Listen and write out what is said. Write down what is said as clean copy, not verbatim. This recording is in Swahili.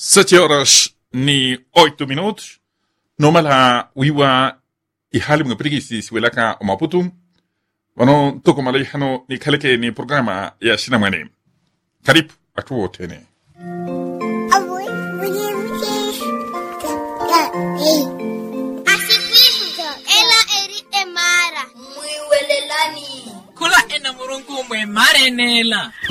7 horas ni 8 minutos. Nomala wiwa ihali mga prigisi siwelaka o Maputo. Wano toko malihano ni kaleke ni programa ya sinamane. Karibu atuo tene. Ela eri emara. Mwiwelelani. Kula ena murungu mwe mare nela.